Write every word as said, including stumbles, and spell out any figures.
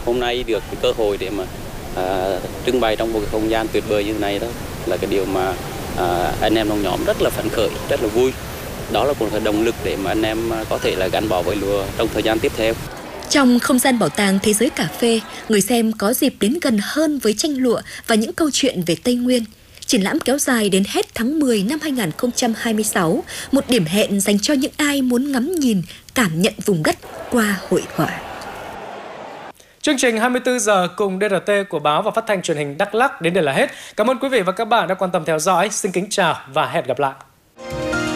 hôm nay được cái cơ hội để mà à, trưng bày trong một cái không gian tuyệt vời như thế này đó là cái điều mà à, anh em trong nhóm rất là phấn khởi, rất là vui. Đó là một cái động lực để mà anh em có thể là gắn bó với lúa trong thời gian tiếp theo. Trong không gian bảo tàng Thế giới cà phê, người xem có dịp đến gần hơn với tranh lụa và những câu chuyện về Tây Nguyên. Triển lãm kéo dài đến hết tháng mười năm hai nghìn không trăm hai mươi sáu, một điểm hẹn dành cho những ai muốn ngắm nhìn, cảm nhận vùng đất qua hội họa. Chương trình hai mươi tư giờ cùng đê rờ tê của báo và phát thanh truyền hình Đắk Lắk đến đây là hết. Cảm ơn quý vị và các bạn đã quan tâm theo dõi. Xin kính chào và hẹn gặp lại.